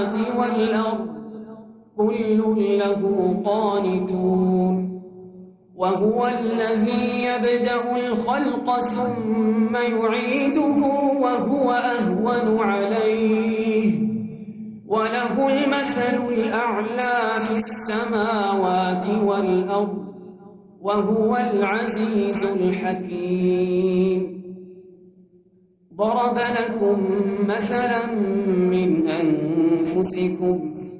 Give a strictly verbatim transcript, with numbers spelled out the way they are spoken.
والأرض كل له قانتون وهو الذي يبدأ الخلق ثم يعيده وهو أهون عليه وله المثل الأعلى في السماوات والأرض وهو العزيز الحكيم. ضرب لكم مثلا من أنفسكم